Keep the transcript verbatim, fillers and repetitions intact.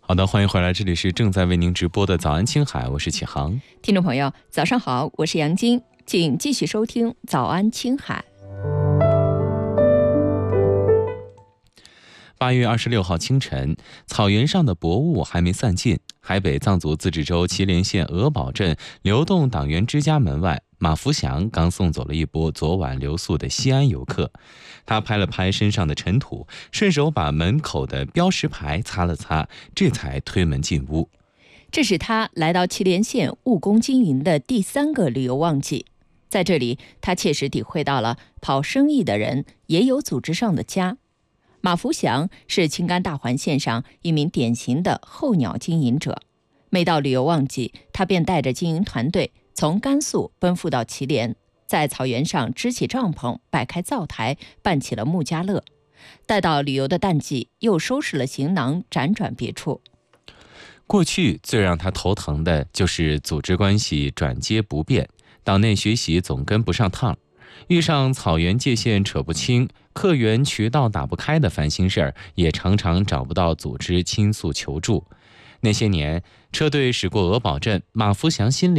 好的，欢迎回来，这里是正在为您直播的早安青海，我是启航。 听众朋友早上好，我是杨晶，请继续收听早安青海。 八月二十六号清晨，草原上的薄雾还没散尽，海北藏族自治州祁连县鹅堡镇流动党员之家门外，马福祥刚送走了一波昨晚留宿的西安游客。他拍了拍身上的尘土，顺手把门口的标识牌擦了擦，这才推门进屋。 这是他来到祁连县务工经营的第三个旅游旺季，在这里他切实体会到了跑生意的人也有组织上的家。马福祥是青甘大环线上一名典型的候鸟经营者，每到旅游旺季，他便带着经营团队从甘肃奔赴到祁连，在草原上支起帐篷，摆开灶台，办起了木家乐。待到旅游的淡季，又收拾了行囊，辗转别处。 过去最让他头疼的就是组织关系转接不便，党内学习总跟不上趟，遇上草原界限扯不清、客源渠道打不开的烦心事儿，也常常找不到组织倾诉求助。那些年，车队驶过鹅堡镇，马福祥心里